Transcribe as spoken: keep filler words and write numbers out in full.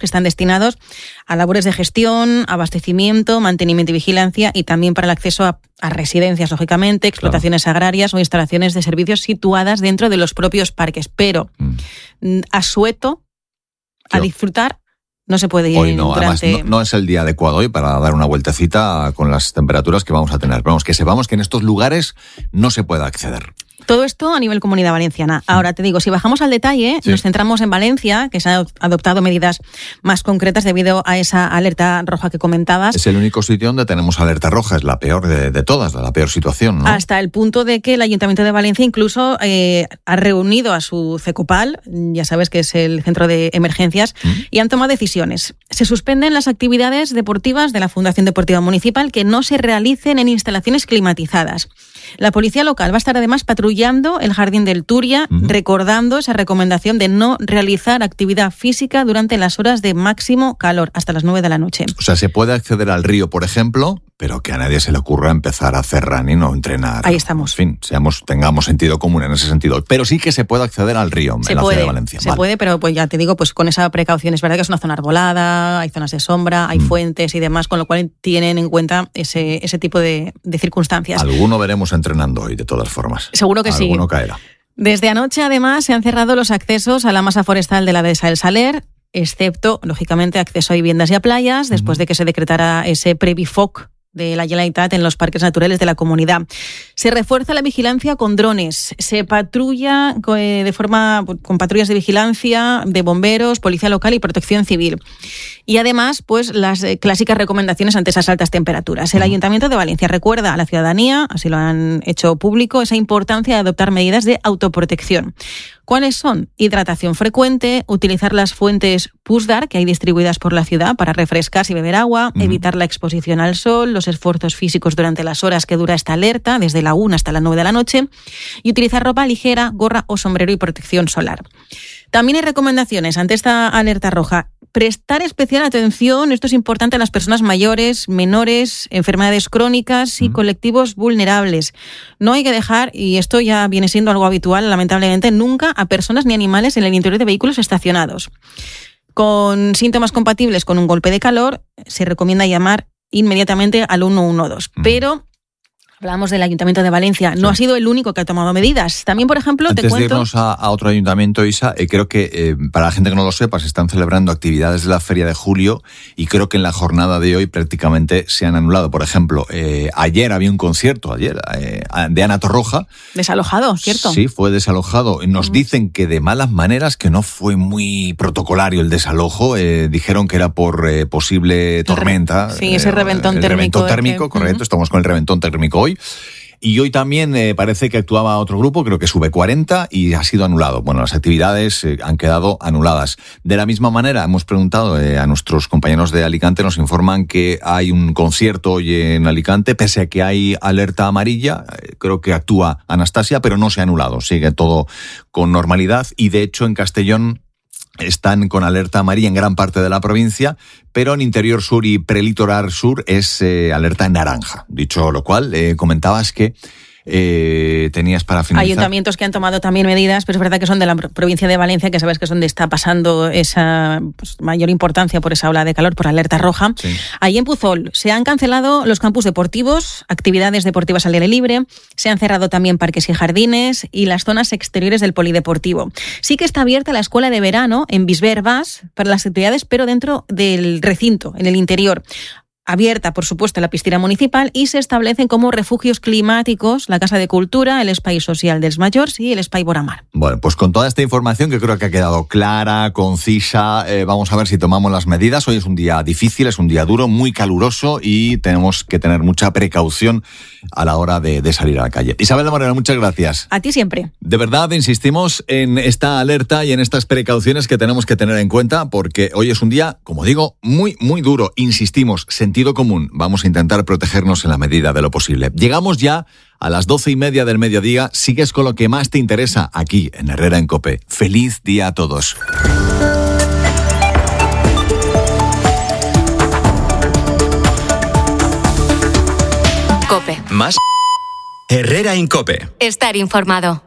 que están destinados a labores de gestión, abastecimiento, mantenimiento y vigilancia, y también para el acceso a, a residencias, lógicamente, explotaciones claro. agrarias o instalaciones de servicios situadas dentro de los propios parques. Pero mm. a Sueto, a Yo. disfrutar, no se puede ir hoy no, durante... además, no, no es el día adecuado hoy para dar una vueltecita con las temperaturas que vamos a tener. Pero vamos, que sepamos que en estos lugares no se puede acceder. Todo esto a nivel Comunidad Valenciana. Ahora te digo, si bajamos al detalle, sí. nos centramos en Valencia, que se han adoptado medidas más concretas debido a esa alerta roja que comentabas. Es el único sitio donde tenemos alerta roja, es la peor de, de todas, la peor situación, ¿no? Hasta el punto de que el Ayuntamiento de Valencia incluso eh, ha reunido a su CECOPAL, ya sabes que es el centro de emergencias, ¿Mm? y han tomado decisiones. Se suspenden las actividades deportivas de la Fundación Deportiva Municipal que no se realicen en instalaciones climatizadas. La policía local va a estar además patrullando el Jardín del Turia, uh-huh. recordando esa recomendación de no realizar actividad física durante las horas de máximo calor, hasta las nueve de la noche. O sea, se puede acceder al río, por ejemplo, pero que a nadie se le ocurra empezar a hacer running o entrenar. Ahí estamos. En fin, seamos, tengamos sentido común en ese sentido. Pero sí que se puede acceder al río se en puede, la ciudad de Valencia. Se vale. puede, pero pues ya te digo, pues con esa precaución. Es verdad que es una zona arbolada, hay zonas de sombra, hay mm. fuentes y demás, con lo cual tienen en cuenta ese, ese tipo de, de circunstancias. Alguno veremos entrenando hoy, de todas formas. Seguro que Alguno sí. Alguno caerá. Desde anoche, además, se han cerrado los accesos a la masa forestal de la dehesa del Saler, excepto, lógicamente, acceso a viviendas y a playas, después uh-huh. de que se decretara ese prebifoc de la Generalitat en los parques naturales de la comunidad. Se refuerza la vigilancia con drones, se patrulla de forma con patrullas de vigilancia de bomberos, policía local y protección civil. Y además, pues las clásicas recomendaciones ante esas altas temperaturas. El Ayuntamiento de Valencia recuerda a la ciudadanía, así lo han hecho público, esa importancia de adoptar medidas de autoprotección. ¿Cuáles son? Hidratación frecuente, utilizar las fuentes Pusdar que hay distribuidas por la ciudad para refrescarse y beber agua, uh-huh. evitar la exposición al sol, los esfuerzos físicos durante las horas que dura esta alerta, desde la una hasta las nueve de la noche, y utilizar ropa ligera, gorra o sombrero y protección solar. También hay recomendaciones ante esta alerta roja. Prestar especial atención, esto es importante, a las personas mayores, menores, enfermedades crónicas y mm. colectivos vulnerables. No hay que dejar, y esto ya viene siendo algo habitual, lamentablemente, nunca a personas ni animales en el interior de vehículos estacionados. Con síntomas compatibles con un golpe de calor, se recomienda llamar inmediatamente al uno uno dos. Mm. Pero hablamos del Ayuntamiento de Valencia. No sí. ha sido el único que ha tomado medidas. También, por ejemplo, Antes te cuento... Antes de irnos a, a otro ayuntamiento, Isa, eh, creo que eh, para la gente que no lo sepa, se están celebrando actividades de la Feria de Julio y creo que en la jornada de hoy prácticamente se han anulado. Por ejemplo, eh, ayer había un concierto, ayer, eh, de Ana Torroja. Desalojado, ¿cierto? Sí, fue desalojado. Nos mm. dicen que de malas maneras, que no fue muy protocolario el desalojo. Eh, dijeron que era por eh, posible tormenta. Sí, ese reventón eh, el térmico. reventón térmico, que... correcto. Mm. Estamos con el reventón térmico hoy. Y hoy también eh, parece que actuaba otro grupo, creo que sube cuarenta, y ha sido anulado. Bueno, las actividades eh, han quedado anuladas. De la misma manera, hemos preguntado eh, a nuestros compañeros de Alicante, nos informan que hay un concierto hoy en Alicante, pese a que hay alerta amarilla, eh, creo que actúa Anastasia, pero no se ha anulado, sigue todo con normalidad. Y de hecho en Castellón están con alerta amarilla en gran parte de la provincia, pero en interior sur y prelitoral sur es eh, alerta en naranja. Dicho lo cual, eh, comentabas que eh, tenías para finalizar. Ayuntamientos que han tomado también medidas, pero es verdad que son de la provincia de Valencia, que sabes que es donde está pasando esa pues, mayor importancia por esa ola de calor, por alerta roja. Sí. Ahí en Puzol se han cancelado los campus deportivos, actividades deportivas al aire libre, se han cerrado también parques y jardines y las zonas exteriores del polideportivo. Sí que está abierta la escuela de verano en Bisbér-Bas para las actividades, pero dentro del recinto, en el interior. Abierta, por supuesto, la piscina municipal, y se establecen como refugios climáticos la Casa de Cultura, el Espai Social dels Majors y el Espai Boramar. Bueno, pues con toda esta información que creo que ha quedado clara, concisa, eh, vamos a ver si tomamos las medidas. Hoy es un día difícil, es un día duro, muy caluroso y tenemos que tener mucha precaución a la hora de, de salir a la calle. Isabel de Moreno, muchas gracias. A ti siempre. De verdad, insistimos en esta alerta y en estas precauciones que tenemos que tener en cuenta, porque hoy es un día, como digo, muy, muy duro. Insistimos, sentido común. Vamos a intentar protegernos en la medida de lo posible. Llegamos ya a las doce y media del mediodía. Sigues con lo que más te interesa aquí en Herrera en COPE. Feliz día a todos. COPE. Más Herrera en COPE. Estar informado.